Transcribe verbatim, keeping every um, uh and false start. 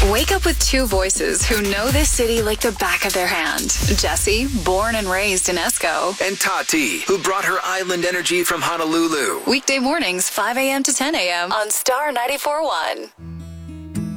Wake up with two voices who know this city like the back of their hand. Jessie, born and raised in Esco. And Tati, who brought her island energy from Honolulu. Weekday mornings, five a.m. to ten a.m. on Star ninety-four point one.